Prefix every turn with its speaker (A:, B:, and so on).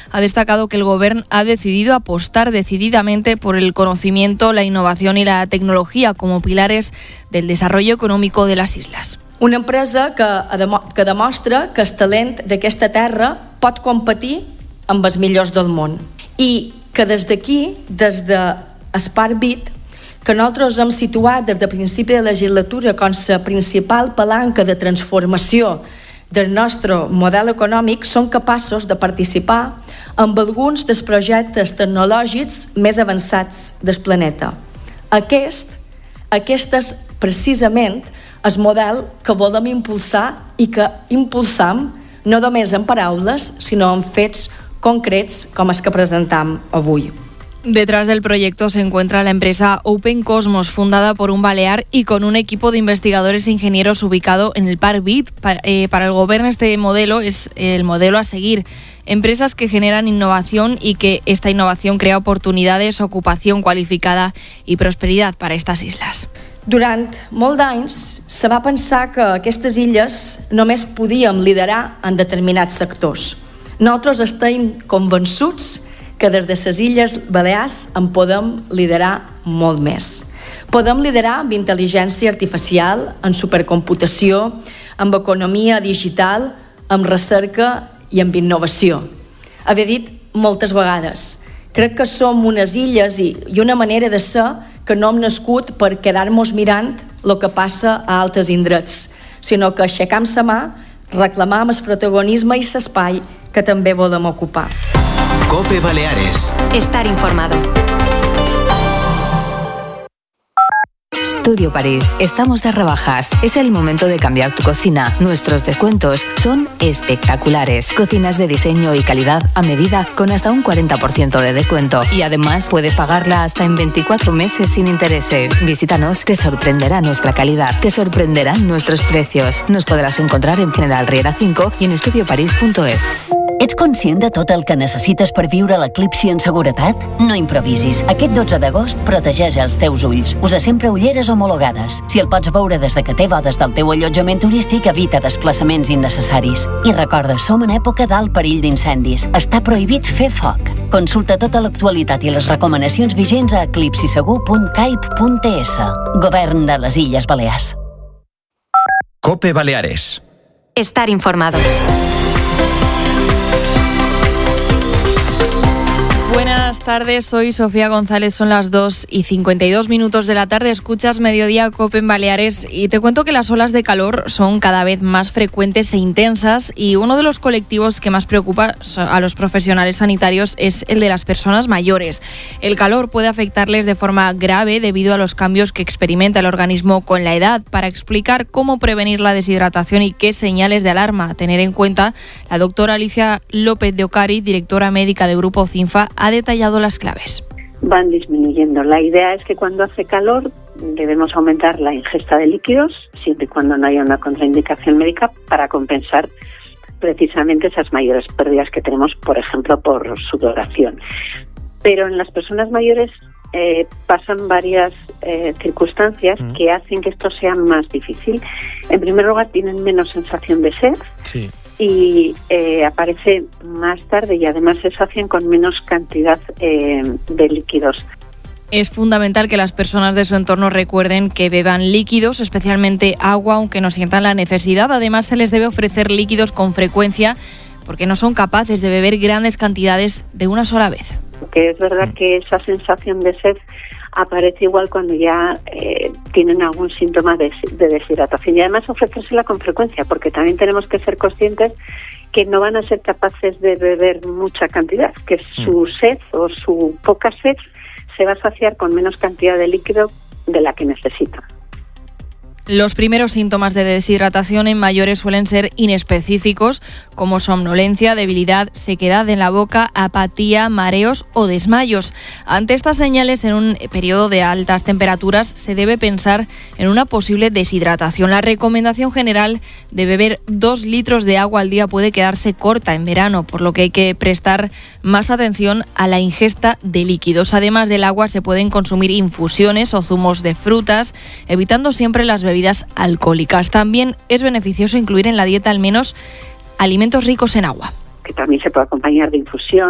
A: ha destacado que el Gobierno ha decidido apostar decididamente por el conocimiento, la innovación y la tecnología como pilares del desarrollo económico de las islas.
B: Una empresa que demostra que el talent d'aquesta terra pot competir amb els millors del món i que des d'aquí, des de SparkBit, que nosaltres hem situat des de principi de legislatura com la principal palanca de transformació del nostre model econòmic, són capaços de participar en alguns dels projectes tecnològics més avançats del planeta. Aquest és precisament el model que volem impulsar i que impulsam no només en paraules, sinó en fets concrets com els que presentam avui.
A: Detrás del proyecto se encuentra la empresa Open Cosmos, fundada por un balear y con un equipo de investigadores e ingenieros ubicado en el SparkBit. Para el Gobierno este modelo es el modelo a seguir. Empresas que generan innovación y que esta innovación crea oportunidades, ocupación cualificada y prosperidad para estas islas.
B: Durant molt d'anys se va pensar que aquestes illes només podíem liderar en determinats sectors. Nosaltres estem convençuts que des de les Illes Balears en podem liderar molt més. Podem liderar amb intel·ligència artificial, en supercomputació, amb economia digital, amb recerca i amb innovació. Havia dit moltes vegades, crec que som unes illes i una manera de ser que no hem nascut per quedar-nos mirant el que passa a altres indrets, sinó que aixecam la mà, reclamam el protagonisme i l'espai que també volem ocupar.
C: COPE Baleares.
D: Estar informado. Studio París. Estamos de rebajas. Es el momento de cambiar tu cocina. Nuestros descuentos son espectaculares. Cocinas de diseño y calidad a medida con hasta un 40% de descuento. Y además puedes pagarla hasta en 24 meses sin intereses. Visítanos, te sorprenderá nuestra calidad. Te sorprenderán nuestros precios. Nos podrás encontrar en General Riera 5 y en estudioparís.es.
E: Ets conscient de tot el que necessites per viure l'eclipsi en seguretat? No improvisis. Aquest 12 d'agost protegeix els teus ulls. Usa sempre ulleres homologades. Si el pots veure des de que té bodes del teu allotjament turístic, evita desplaçaments innecessaris. I recorda, som en època d'alt perill d'incendis. Està prohibit fer foc. Consulta tota l'actualitat i les recomanacions vigents a eclipsisegur.caip.es. Govern de les Illes Balears.
C: COPE Baleares.
D: Estar informado.
A: Buenas tardes, soy Sofía González, son las 2:52 de la tarde, escuchas Mediodía COPE en Baleares y te cuento que las olas de calor son cada vez más frecuentes e intensas y uno de los colectivos que más preocupa a los profesionales sanitarios es el de las personas mayores. El calor puede afectarles de forma grave debido a los cambios que experimenta el organismo con la edad. Para explicar cómo prevenir la deshidratación y qué señales de alarma tener en cuenta, la doctora Alicia López de Ocari, directora médica de Grupo CINFA, ha detallado las claves.
F: Van disminuyendo. La idea es que cuando hace calor debemos aumentar la ingesta de líquidos, siempre y cuando no haya una contraindicación médica, para compensar precisamente esas mayores pérdidas que tenemos, por ejemplo, por sudoración. Pero en las personas mayores pasan varias circunstancias que hacen que esto sea más difícil. En primer lugar, tienen menos sensación de sed. Sí. Y aparece más tarde y además se sacian con menos cantidad de líquidos.
A: Es fundamental que las personas de su entorno recuerden que beban líquidos, especialmente agua, aunque no sientan la necesidad. Además, se les debe ofrecer líquidos con frecuencia porque no son capaces de beber grandes cantidades de una sola vez.
F: Porque es verdad que esa sensación de sed aparece igual cuando ya tienen algún síntoma de deshidratación, y además ofrecérsela con frecuencia, porque también tenemos que ser conscientes que no van a ser capaces de beber mucha cantidad, que su sed o su poca sed se va a saciar con menos cantidad de líquido de la que necesitan.
A: Los primeros síntomas de deshidratación en mayores suelen ser inespecíficos, como somnolencia, debilidad, sequedad en la boca, apatía, mareos o desmayos. Ante estas señales, en un periodo de altas temperaturas, se debe pensar en una posible deshidratación. La recomendación general de beber 2 litros de agua al día puede quedarse corta en verano, por lo que hay que prestar más atención a la ingesta de líquidos. Además del agua, se pueden consumir infusiones o zumos de frutas, evitando siempre las bebidas alcohólicas. También es beneficioso incluir en la dieta al menos alimentos ricos en agua.
F: Que también se puede acompañar de infusión.